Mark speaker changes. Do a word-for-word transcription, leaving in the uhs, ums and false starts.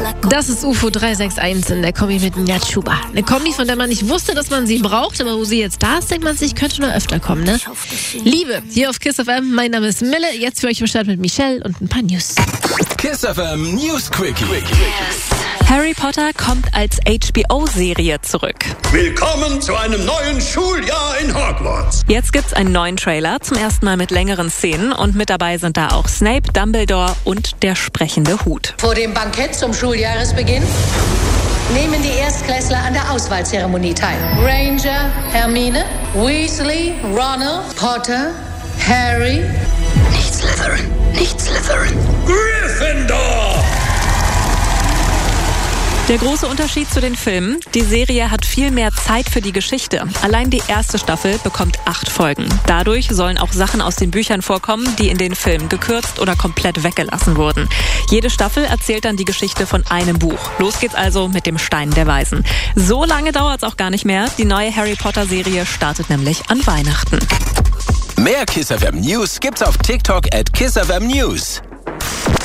Speaker 1: Das ist U F O drei sechs eins in der Kombi mit Natschuba. Eine Kombi, von der man nicht wusste, dass man sie braucht, aber wo sie jetzt da ist, denkt man sich, könnte noch öfter kommen, ne? Liebe, hier auf KISS F M, mein Name ist Mille, jetzt für euch im Start mit Michelle und ein paar News.
Speaker 2: KISS F M News Quickie.
Speaker 3: Harry Potter kommt als H B O-Serie zurück.
Speaker 4: Willkommen zu einem neuen Schuljahr in Hogwarts.
Speaker 3: Jetzt gibt's einen neuen Trailer, zum ersten Mal mit längeren Szenen, und mit dabei sind da auch Snape, Dumbledore und der sprechende Hut.
Speaker 5: Vor dem Bankett zum Schuljahresbeginn nehmen die Erstklässler an der Auswahlzeremonie teil. Granger, Hermine, Weasley, Ronald, Potter, Harry.
Speaker 6: Nicht Slytherin, nicht Slytherin.
Speaker 4: Gryffindor!
Speaker 3: Der große Unterschied zu den Filmen: Die Serie hat viel mehr Zeit für die Geschichte. Allein die erste Staffel bekommt acht Folgen. Dadurch sollen auch Sachen aus den Büchern vorkommen, die in den Filmen gekürzt oder komplett weggelassen wurden. Jede Staffel erzählt dann die Geschichte von einem Buch. Los geht's also mit dem Stein der Weisen. So lange dauert's auch gar nicht mehr. Die neue Harry Potter Serie startet nämlich an Weihnachten.
Speaker 2: Mehr KISS F M News gibt's auf TikTok at KISS F M News.